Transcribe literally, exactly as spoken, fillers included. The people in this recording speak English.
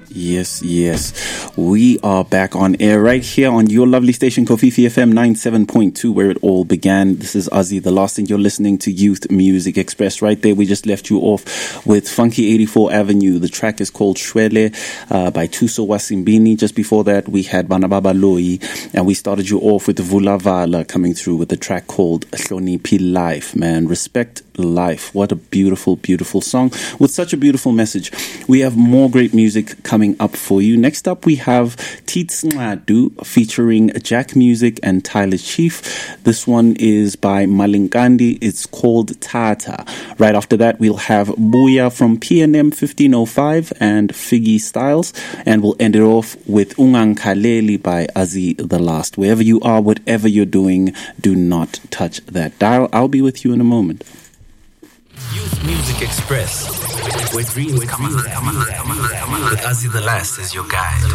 Yes, yes. We are back on air right here on your lovely station, Kofifi F M ninety-seven point two, where it all began. This is Ozzy the Last, and you're listening to Youth Music Express. Right there, we just left you off with Funky eighty-four Avenue. The track is called Shwele uh, by Tuso Wasimbini. Just before that, we had Banababa Loi, and we started you off with Vulavala coming through with the track called Hloniphi Life. Man, respect life. What a beautiful, beautiful song with such a beautiful message. We have more great music coming up for you. Next up, we have Tits Ngadu featuring Jack Music and Tyler Chief. This one is by Malinkandi. It's called Tata. Right after that, we'll have Booyah from P N M fifteen oh five and Figgy Styles. And we'll end it off with Ungang Kaleli by Ozzy the Last. Wherever you are, whatever you're doing, do not touch that dial. I'll be with you in a moment. Youth Music Express, where dreams come alive. With Ozzy the Last as your guide.